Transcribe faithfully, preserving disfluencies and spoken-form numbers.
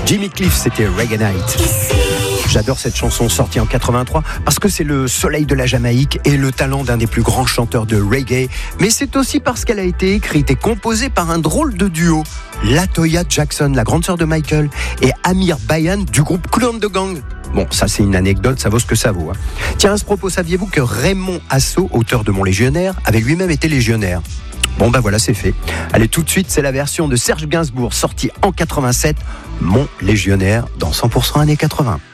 Jimmy Cliff, c'était Reggae Night. J'adore cette chanson sortie en quatre-vingt-trois parce que c'est le soleil de la Jamaïque et le talent d'un des plus grands chanteurs de reggae. Mais c'est aussi parce qu'elle a été écrite et composée par un drôle de duo. Latoya Jackson, la grande sœur de Michael, et Amir Bayan du groupe Kool and the Gang. Bon, ça c'est une anecdote, ça vaut ce que ça vaut. Hein. Tiens, à ce propos, saviez-vous que Raymond Asso, auteur de Mon Légionnaire, avait lui-même été légionnaire ? Bon ben voilà, c'est fait. Allez, tout de suite, c'est la version de Serge Gainsbourg sortie en quatre-vingt-sept, Mon Légionnaire, dans cent pour cent années quatre-vingts.